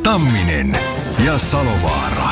Tamminen ja Salovaara.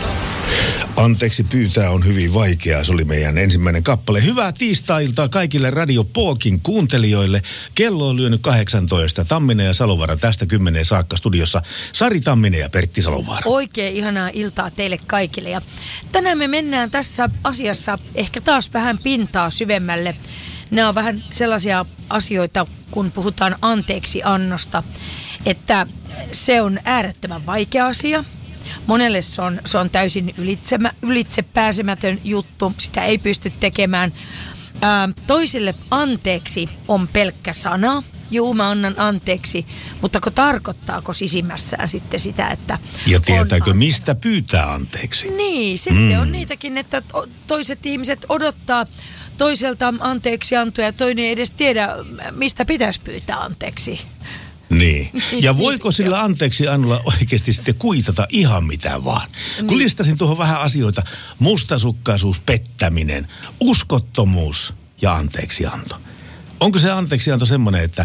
Anteeksi pyytää on hyvin vaikeaa. Se oli meidän ensimmäinen kappale. Hyvää tiistai-iltaa kaikille Radio Pookin kuuntelijoille. Kello on lyönyt 18. Tamminen ja Salovaara tästä 10 saakka studiossa. Sari Tamminen ja Pertti Salovaara. Oikein ihanaa iltaa teille kaikille. Ja tänään me mennään tässä asiassa ehkä taas vähän pintaa syvemmälle. Nämä on vähän sellaisia asioita, kun puhutaan anteeksi annosta, että se on äärettömän vaikea asia. Monelle se on täysin ylitsepääsemätön juttu, sitä ei pysty tekemään. Toisille anteeksi on pelkkä sana. Juu, mä annan anteeksi, mutta tarkoittaako sisimmässään sitten sitä, että... Ja tietääkö, mistä pyytää anteeksi? Niin, sitten on niitäkin, että toiset ihmiset odottaa toiselta anteeksiantoa ja toinen ei edes tiedä, mistä pitäisi pyytää anteeksi. Niin. Ja voiko sillä anteeksi annolla oikeasti sitten kuitata ihan mitä vaan? Kun listasin tuohon vähän asioita, mustasukkaisuus, pettäminen, uskottomuus ja anteeksianto. Onko se anteeksianto semmoinen, että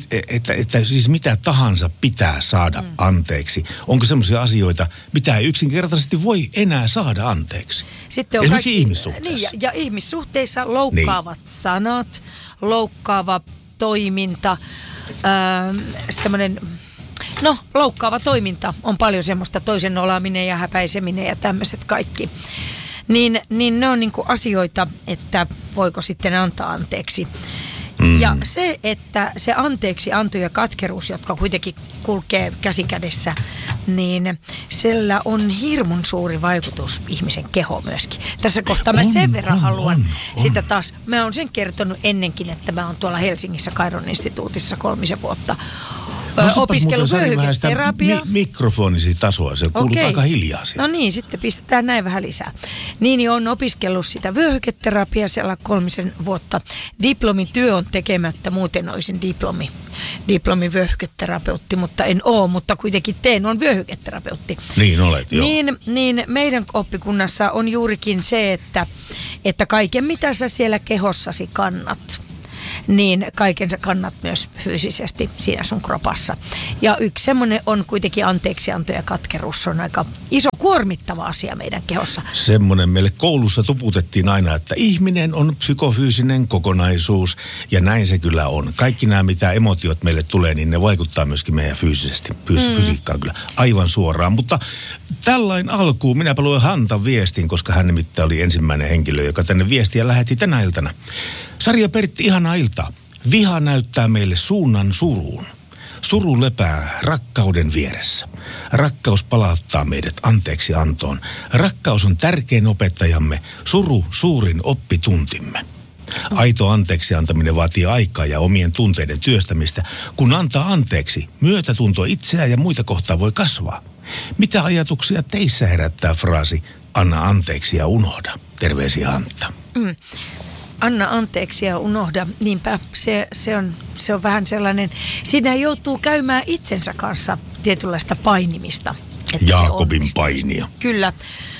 siis mitä tahansa pitää saada anteeksi? Onko semmoisia asioita, mitä ei yksinkertaisesti voi enää saada anteeksi? Sitten on esimerkiksi ihmissuhteissa. Niin, ja ihmissuhteissa loukkaavat sanat, loukkaava toiminta, semmoinen, loukkaava toiminta on paljon semmoista, toisen nolaaminen ja häpäiseminen ja tämmöiset kaikki. Niin ne on niinku asioita, että voiko sitten antaa anteeksi. Ja se, että se anteeksi anto ja katkeruus, jotka kuitenkin kulkee käsikädessä, niin sillä on hirmun suuri vaikutus ihmisen kehoon myöskin. Tässä kohtaa mä sen verran haluan sitä taas. Mä oon sen kertonut ennenkin, että mä oon tuolla Helsingissä Kairon instituutissa 3 vuotta opiskellut vyöhyketerapiaa. Mikrofonisi tasoa, se kuuluu aika hiljaa siellä. No niin, sitten pistetään näin vähän lisää. Niin on opiskellut sitä vyöhyketerapiaa siellä 3 vuotta. Diplomityö on tekemättä, muuten olisin diplomivyöhyketerapeutti, mutta en oo, mutta kuitenkin on vyöhyketerapeutti. Niin olet, joo. Niin meidän oppikunnassa on juurikin se, että kaiken mitä sä siellä kehossasi kannat, niin kaiken sä kannat myös fyysisesti siinä sun kropassa. Ja yksi semmoinen on kuitenkin anteeksianto ja katkeruus. Se on aika iso kuormittava asia meidän kehossa. Semmoinen meille koulussa tuputettiin aina, että ihminen on psykofyysinen kokonaisuus. Ja näin se kyllä on. Kaikki nämä, mitä emotiot meille tulee, niin ne vaikuttaa myöskin meidän fyysisesti. Fysiikkaan kyllä aivan suoraan. Mutta tällainen alkuun minäpä luen Hantan viestin, koska hän nimittäin oli ensimmäinen henkilö, joka tänne viestiä lähetti tänä iltana. Sari ja Pertti, ihanaa iltaa. Viha näyttää meille suunnan suruun. Suru lepää rakkauden vieressä. Rakkaus palauttaa meidät anteeksi antoon. Rakkaus on tärkein opettajamme, suru suurin oppituntimme. Aito anteeksi antaminen vaatii aikaa ja omien tunteiden työstämistä. Kun antaa anteeksi, myötätunto itseä ja muita kohtaan voi kasvaa. Mitä ajatuksia teissä herättää fraasi, anna anteeksi ja unohda? Terveisiä Antta. Anna anteeksi ja unohda. Niinpä, se on vähän sellainen, siinä joutuu käymään itsensä kanssa tietynlaista painimista. Jaakobin painia. Kyllä.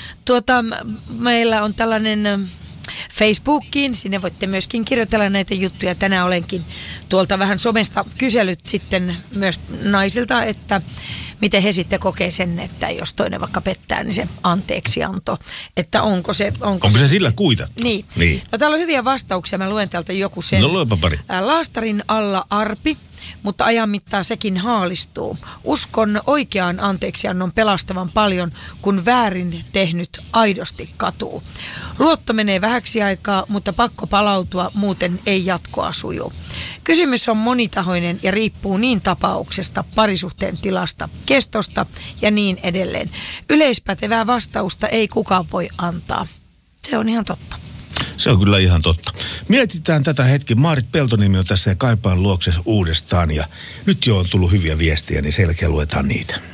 Meillä on tällainen Facebookiin, sinne voitte myöskin kirjoitella näitä juttuja. Tänään olenkin tuolta vähän somesta kysellyt sitten myös naisilta, että miten he sitten kokee sen, että jos toinen vaikka pettää, niin se anteeksianto, että onko se sillä kuitattu? Niin. No täällä on hyviä vastauksia, mä luen täältä joku sen. No luepa pari. Laastarin alla arpi, mutta ajan mittaan sekin haalistuu. Uskon oikeaan anteeksiannon pelastavan paljon, kun väärin tehnyt aidosti katuu. Luotto menee vähäksi aikaa, mutta pakko palautua, muuten ei jatkoa suju. Kysymys on monitahoinen ja riippuu niin tapauksesta, parisuhteen tilasta, kestosta ja niin edelleen. Yleispätevää vastausta ei kukaan voi antaa. Se on ihan totta. Se on kyllä ihan totta. Mietitään tätä hetki. Maarit Peltonimi on tässä ja kaipaan luokse uudestaan. Ja nyt jo on tullut hyviä viestiä, niin selkeä luetaan niitä.